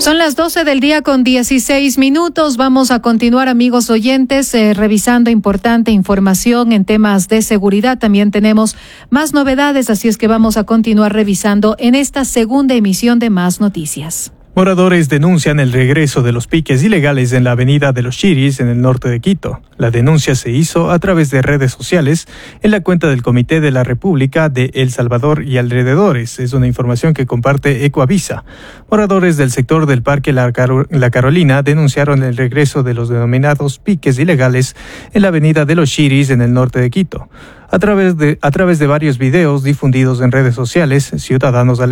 Son las 12 del día con 16 minutos. Vamos a continuar, amigos oyentes, revisando importante información en temas de seguridad. También tenemos más novedades, así es que vamos a continuar revisando en esta segunda emisión de Más Noticias. Moradores denuncian el regreso de los piques ilegales en la avenida de los Chiris, en el norte de Quito. La denuncia se hizo a través de redes sociales en la cuenta del Comité de la República de El Salvador y alrededores. Es una información que comparte Ecoavisa. Moradores del sector del Parque La Carolina denunciaron el regreso de los denominados piques ilegales en la avenida de los Chiris, en el norte de Quito. A través de varios videos difundidos en redes sociales, ciudadanos